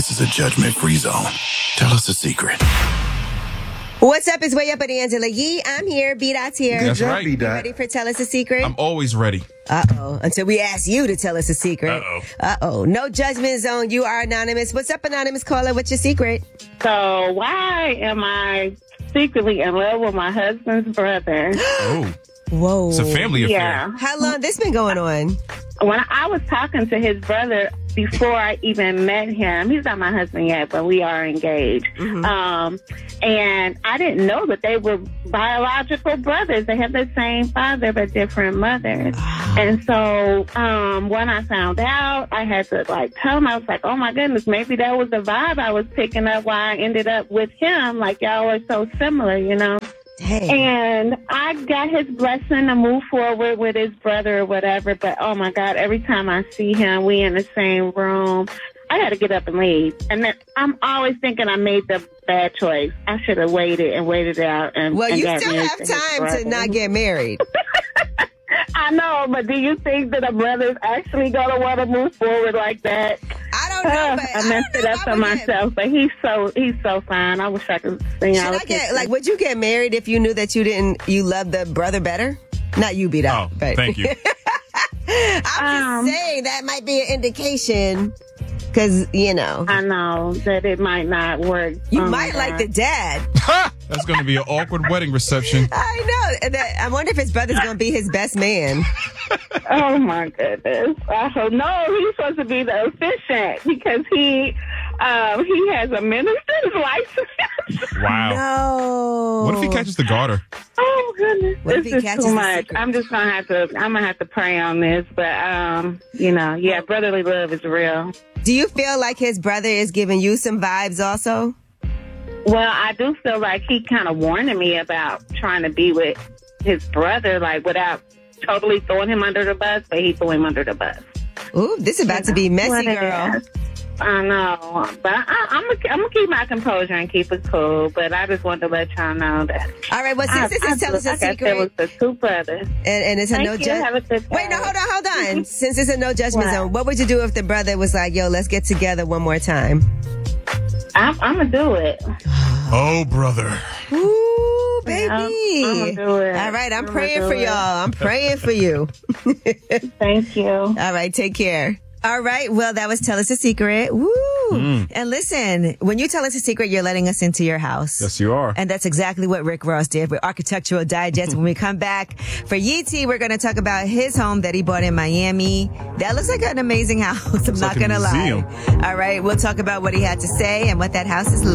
This is a judgment-free zone. Tell us a secret. What's up? It's Way Up with Angela Yee. I'm here. B-Dot's here. That's right. You ready for Tell Us a Secret? I'm always ready. Uh-oh. Until we ask you to tell us a secret. Uh-oh. Uh-oh. No judgment zone. You are anonymous. What's up, anonymous caller? What's your secret? So why am I secretly in love with my husband's brother? Oh. Whoa. It's a family affair. Yeah. How long this been going on? When I was talking to his brother before I even met him, he's not my husband yet, but we are engaged. Mm-hmm. And I didn't know that they were biological brothers. They have the same father but different mothers. And so when I found out, I had to tell him. I was like, oh my goodness, maybe that was the vibe I was picking up why I ended up with him. Like, y'all are so similar, you know? Hey. And I got his blessing to move forward with his brother or whatever. But, oh, my God, every time I see him, we in the same room, I got to get up and leave. And then I'm always thinking I made the bad choice. I should have waited it out. Well, and you got still married have to his time brother. to not get married. I know, but do you think that a brother's actually going to want to move forward like that? I don't know, but I messed it up for myself, but he's so fine. I wish I could sing out a picture. Would you get married if you knew that you loved the brother better? Not you, B-Dot. Oh, but thank you. I'm just saying that might be an indication because, you know. I know that it might not work. You might like the dad. That's going to be an awkward wedding reception. I know. I wonder if his brother's going to be his best man. Oh, my goodness. No, he's supposed to be the officiant because he has a minister's license. Wow. No. What if he catches the garter? Oh, goodness. What if This he is catches too the much. secret? I'm just going to have to pray on this. But, brotherly love is real. Do you feel like his brother is giving you some vibes also? Well, I do feel like he kind of warning me about trying to be with his brother, without totally throwing him under the bus, but he threw him under the bus. Ooh, this is about to be messy, What it girl. is. I know, but I'm gonna keep my composure and keep it cool. But I just wanted to let y'all know that. All right, well, since this is Tell Us a Secret. It was the two brothers. And it's a Thank no you. judgment. Have a good Wait, no, day. hold on. Since it's a no judgment What? zone, what would you do if the brother was like, yo, let's get together one more time? I'm gonna do it. Oh, brother. Ooh, baby. I'm gonna do it. All right, I'm I'ma praying do for it. y'all. I'm praying for you. Thank you. All right, take care. All right, well, that was Tell Us a Secret. Woo! And listen, when you tell us a secret, you're letting us into your house. Yes, you are. And that's exactly what Rick Ross did with Architectural Digest. When we come back for Yee T, we're going to talk about his home that he bought in Miami. That looks like an amazing house. I'm not like a going to lie. museum. All right, we'll talk about what he had to say and what that house is